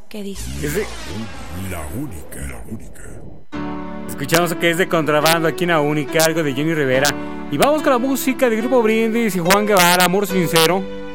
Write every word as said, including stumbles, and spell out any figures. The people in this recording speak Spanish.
que dice. Es de... La única, la única. Escuchamos que es de contrabando aquí en La Única, algo de Jenny Rivera. Y vamos con la música de Grupo Brindis y Juan Guevara, Amor Sincero.